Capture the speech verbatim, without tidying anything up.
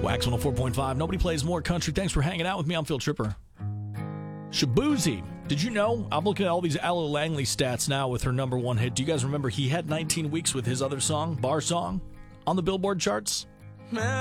Wax one oh four point five. Nobody plays more country. Thanks for hanging out with me. I'm Phil Tripper. Shabuzi. Did you know? I'm looking at all these Ella Langley stats now with her number one hit. Do you guys remember he had nineteen weeks with his other song, Bar Song, on the Billboard charts?